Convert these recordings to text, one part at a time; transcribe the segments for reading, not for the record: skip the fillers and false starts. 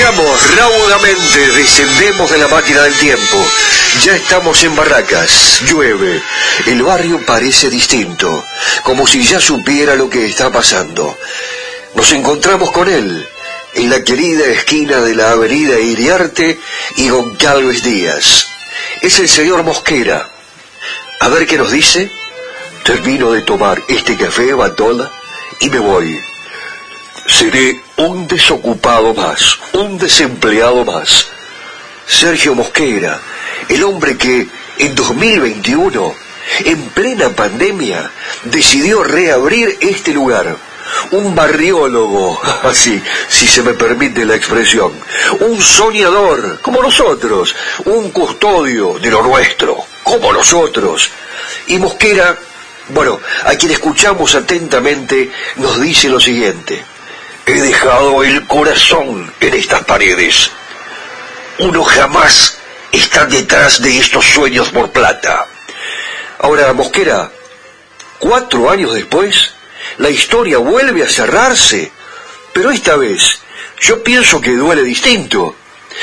Llegamos raudamente, descendemos de la máquina del tiempo. Ya estamos en Barracas, llueve. El barrio parece distinto, como si ya supiera lo que está pasando. Nos encontramos con él, en la querida esquina de la avenida Iriarte y Goncalves Díaz. Es el señor Mosquera. A ver qué nos dice. Termino de tomar este café, Batola, y me voy. Seré un desocupado más, un desempleado más. Sergio Mosquera, el hombre que en 2021, en plena pandemia, decidió reabrir este lugar. Un barriólogo, así, si se me permite la expresión. Un soñador, como nosotros. Un custodio de lo nuestro, como nosotros. Y Mosquera, bueno, a quien escuchamos atentamente, nos dice lo siguiente. He dejado el corazón en estas paredes. Uno jamás está detrás de estos sueños por plata. Ahora, Mosquera, 4 años después, la historia vuelve a cerrarse, pero esta vez yo pienso que duele distinto.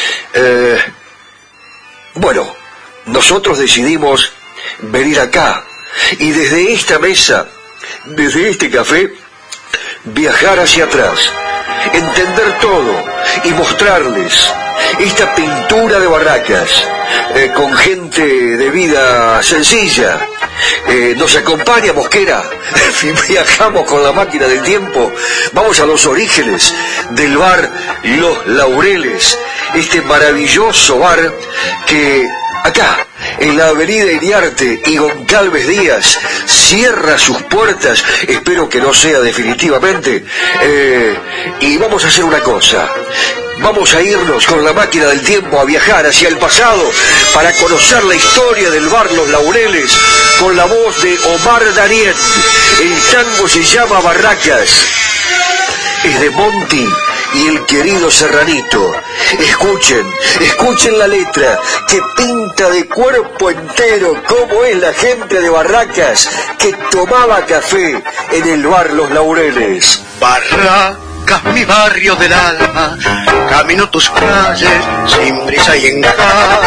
Bueno, nosotros decidimos venir acá y desde esta mesa, desde este café, viajar hacia atrás, entender todo y mostrarles esta pintura de Barracas, con gente de vida sencilla. Nos acompaña Mosquera. Viajamos con la máquina del tiempo, vamos a los orígenes del bar Los Laureles, este maravilloso bar que acá, en la avenida Iriarte y Goncalves Díaz, cierra sus puertas, espero que no sea definitivamente, y vamos a hacer una cosa. Vamos a irnos con la máquina del tiempo a viajar hacia el pasado para conocer la historia del bar Los Laureles con la voz de Omar Darién. El tango se llama Barracas. Es de Monti y el querido Serranito. Escuchen la letra que pinta de cuerpo entero cómo es la gente de Barracas que tomaba café en el bar Los Laureles. Barracas, mi barrio del alma, camino tus calles sin brisa y encaje.